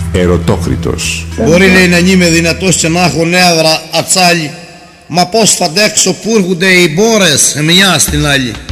Ερωτόκριτος. Μπορεί λέει να είμαι δυνατός και να έχω νεύρα ατσάλι, μα πώς θα αντέξω που έρχονται οι μπόρες μια στην άλλη.